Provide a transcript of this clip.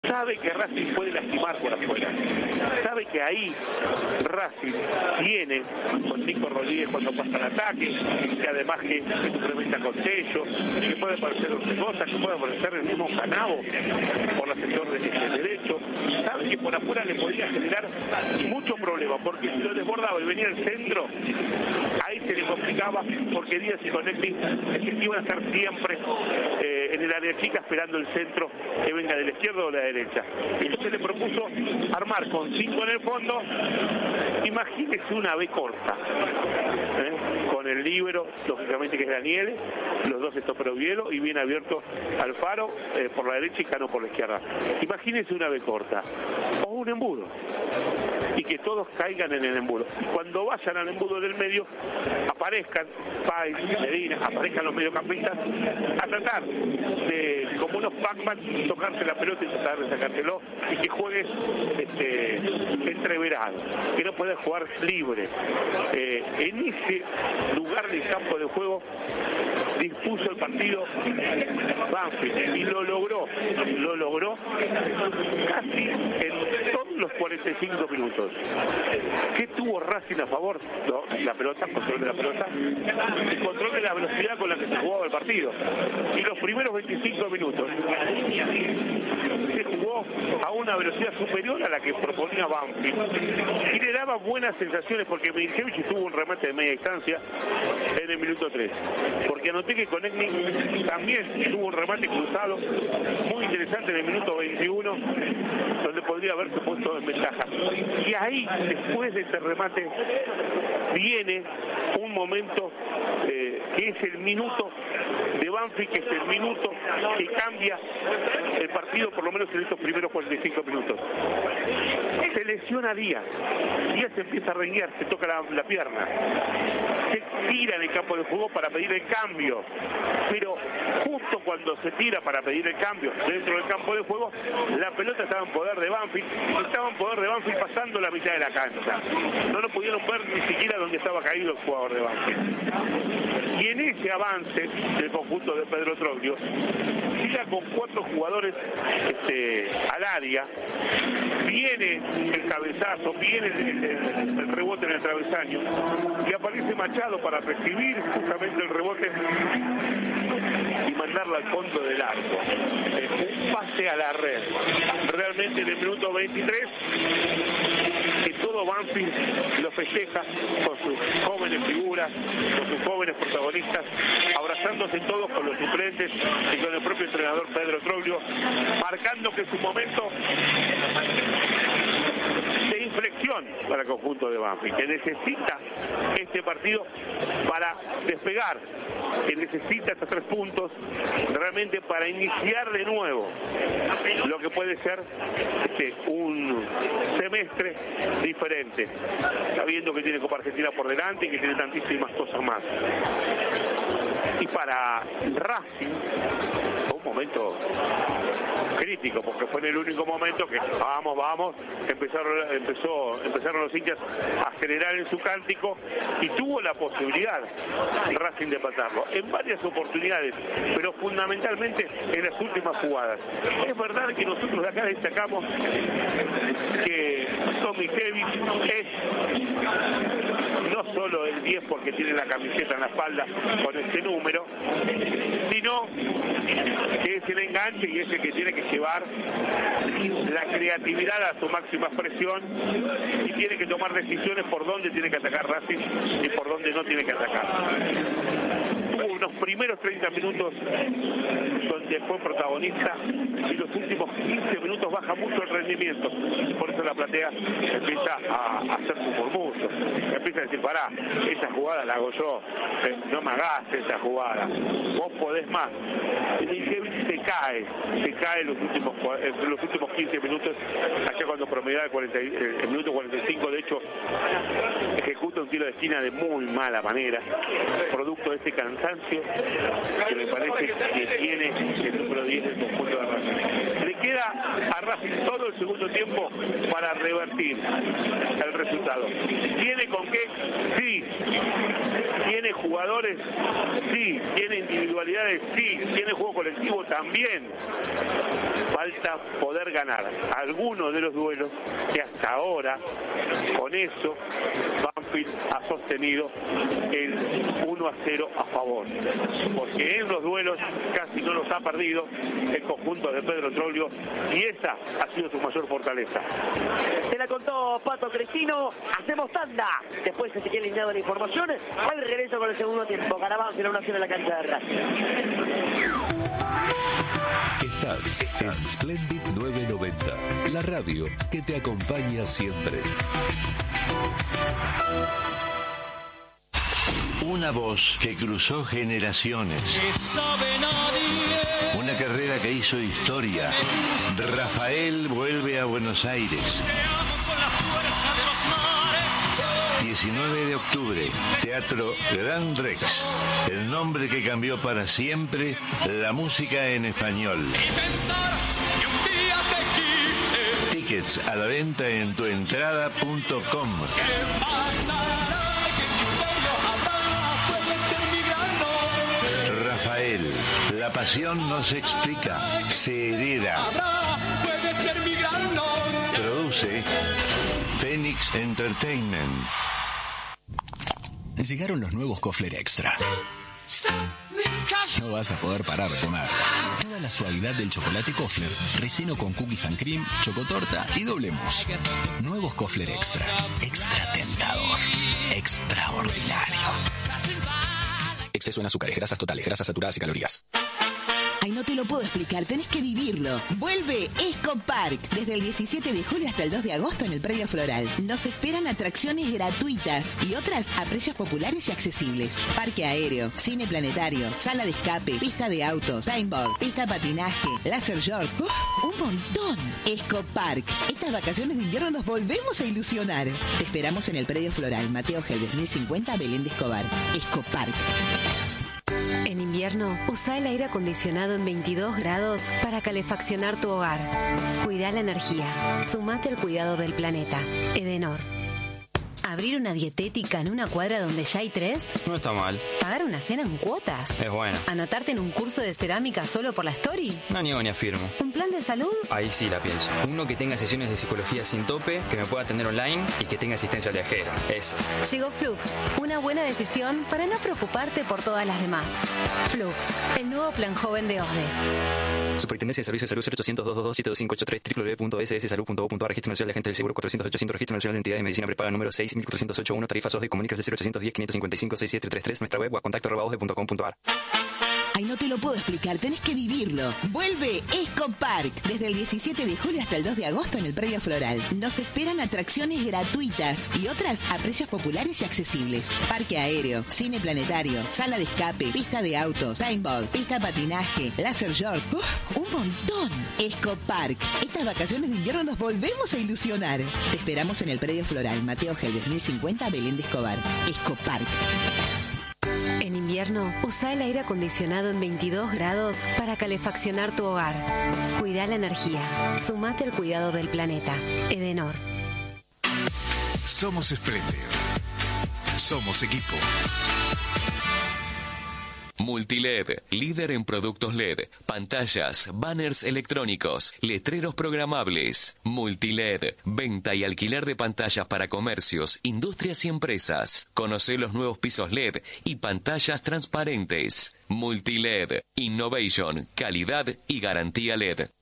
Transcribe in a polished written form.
sabe que Racing puede lastimar por afuera, sabe que ahí Racing tiene con Nico Rodríguez cuando pasa el ataque, que además que suplementa con Tello, que puede aparecer otra cosa, que puede aparecer el mismo Canavo por la sector de derecho, sabe que por afuera le podría generar mucho problema, porque si lo desbordaba y venía al centro, ahí se le complicaba, porque Díaz y Conecti iban a estar siempre en el área chica esperando el centro que venga de la izquierda o de la derecha. Entonces le propuso armar con 5 en el fondo, imagínese una B corta, con el líbero, lógicamente que es Daniele, los dos Estoperovielo y bien abierto Alfaro por la derecha y Cano por la izquierda. Imagínese una B corta o un embudo y que todos caigan en el embudo. Cuando vayan al embudo del medio, aparezcan Páez, Medina, aparezcan los mediocampistas a tratar de, como unos Pac-Man, tocarse la pelota y tratar de sacárselo y que juegue entreverado, que no pueda jugar libre. En ese lugar del campo de juego dispuso el partido Banfield y lo logró casi en todos los 45 minutos. ¿Qué tuvo Racing a favor? No, la pelota, control de la pelota, el control de la velocidad con la que se jugaba el partido. Y los primeros 25 minutos se jugó a una velocidad superior a la que proponía Banfield y le daba buenas sensaciones, porque Milicevic tuvo un remate de media distancia en el minuto 3, porque anoté que Conecni también tuvo un remate cruzado muy interesante en el minuto 21, donde podría haberse puesto en ventaja. Y ahí, después de ese remate, viene un momento que es el minuto de Banfield, que es el minuto que cambia el partido, por lo menos en estos primeros 45 minutos. Se lesiona Díaz empieza a renguear, se toca la pierna, se tira en el campo de juego para pedir el cambio, pero justo cuando se tira para pedir el cambio dentro del campo de juego, la pelota estaba en poder de Banfield, pasando la mitad de la cancha. No lo pudieron ver ni siquiera donde estaba caído el jugador de Banfield. Y en ese avance del conjunto de Pedro Troglio, tira con 4 jugadores al área, viene el cabezazo, viene el rebote en el travesaño, y aparece Machado para recibir justamente el rebote y mandarla al fondo del arco. Un pase a la red. Realmente en el minuto 23, que todo Banfield lo festeja con sus jóvenes figuras, con sus jóvenes protagonistas, abrazándose todos con los suplentes y con el propio entrenador Pedro Troglio, marcando que es un momento de inflexión para el conjunto de Banfield, que necesita este partido para despegar, que necesita estos 3 puntos realmente para iniciar de nuevo lo que puede ser un semestre diferente, sabiendo que tiene Copa Argentina por delante y que tiene tantísimas cosas más. Y para Racing fue un momento crítico, porque fue en el único momento que vamos, empezaron los hinchas a generar en su cántico y tuvo la posibilidad Racing de empatarlo en varias oportunidades, pero fundamentalmente en las últimas jugadas. Es verdad que nosotros de acá destacamos que Milicevic es no solo el 10 porque tiene la camiseta en la espalda con este número, sino que es el enganche y es el que tiene que llevar la creatividad a su máxima expresión y tiene que tomar decisiones por dónde tiene que atacar Racing y por dónde no tiene que atacar. Tuvo unos primeros 30 minutos donde fue protagonista y los últimos 15 minutos baja mucho el rendimiento, por eso la platea empieza a hacer su murmullo, empieza a decir, pará, esa jugada la hago yo, no me hagas esa jugada, vos podés más. Y se cae los últimos 15 minutos, allá cuando promediaba el minuto 45, de hecho ejecuta un tiro de esquina de muy mala manera, producto de ese cansancio que me parece que tiene el número 10 del conjunto de Racing. Le queda a Racing todo el segundo tiempo para revertir el resultado. ¿Tiene con qué? Sí. ¿Tiene jugadores? Sí. ¿Tiene individualidades? Sí. ¿Tiene juego colectivo? También. Falta poder ganar algunos de los duelos que hasta ahora, con eso, Banfield ha sostenido el 1-0 a favor. Porque en los duelos casi no los ha perdido el conjunto de Pedro Troglio y esa ha sido su mayor fortaleza. Se la contó Pato Crescino. Hacemos tanda. Después se queda alineado la información. Al regreso con el segundo tiempo. Carabao 0-1 en la cancha de Racing. Estás en Splendid 990, la radio que te acompaña siempre. Una voz que cruzó generaciones. Una carrera que hizo historia. Rafael vuelve a Buenos Aires. 19 de octubre, Teatro Gran Rex. El nombre que cambió para siempre la música en español. Tickets a la venta en tuentrada.com. Rafael, la pasión no se explica, se hereda. Produce Phoenix Entertainment. Llegaron los nuevos Kofler Extra. No vas a poder parar de comer. Toda la suavidad del chocolate Kofler, relleno con cookies and cream, chocotorta y doble mousse. Nuevos Kofler Extra. Extra tentador. Extraordinario. Exceso en azúcares, grasas totales, grasas saturadas y calorías. Ay, no te lo puedo explicar, tenés que vivirlo. Vuelve Escopark, desde el 17 de julio hasta el 2 de agosto en el Predio Floral. Nos esperan atracciones gratuitas y otras a precios populares y accesibles. Parque aéreo, cine planetario, sala de escape, pista de autos, paintball, pista de patinaje, laser short. ¡Un montón! Escopark. Estas vacaciones de invierno nos volvemos a ilusionar. Te esperamos en el Predio Floral, Mateo Helves, 1050, Belén de Escobar. Escopark. En invierno, usa el aire acondicionado en 22 grados para calefaccionar tu hogar. Cuida la energía. Sumate al cuidado del planeta. Edenor. ¿Abrir una dietética en una cuadra donde ya hay 3? No está mal. ¿Pagar una cena en cuotas? Es bueno. ¿Anotarte en un curso de cerámica solo por la story? No niego ni afirmo. ¿Un plan de salud? Ahí sí la pienso. Uno que tenga sesiones de psicología sin tope, que me pueda atender online y que tenga asistencia viajera. Eso. Llegó Flux. Una buena decisión para no preocuparte por todas las demás. Flux, el nuevo plan joven de OSDE. Superintendencia de Servicios de Salud 0800-222-7583 www.sssalud.gov.ar. Registro Nacional de Agentes del Seguro 400-800. Registro Nacional de Entidad de Medicina Prepaga número 6 1408-1. Tarifas OSDE. Comunicas de 0810-555-6733. Nuestra web o a contacto@osde.com.ar. Ay, no te lo puedo explicar, tenés que vivirlo. Vuelve Escopark, desde el 17 de julio hasta el 2 de agosto en el Predio Floral. Nos esperan atracciones gratuitas y otras a precios populares y accesibles. Parque aéreo, cine planetario, sala de escape, pista de autos, paintball, pista de patinaje, laser short. ¡Un montón! Escopark. Estas vacaciones de invierno nos volvemos a ilusionar. Te esperamos en el Predio Floral, Mateo Helves, 1050, Belén de Escobar. Escopark. En invierno, usa el aire acondicionado en 22 grados para calefaccionar tu hogar. Cuida la energía. Sumate al cuidado del planeta. Edenor. Somos Splendid. Somos equipo. Multiled, líder en productos LED, pantallas, banners electrónicos, letreros programables. Multiled, venta y alquiler de pantallas para comercios, industrias y empresas. Conoce los nuevos pisos LED y pantallas transparentes. Multiled, innovation, calidad y garantía LED.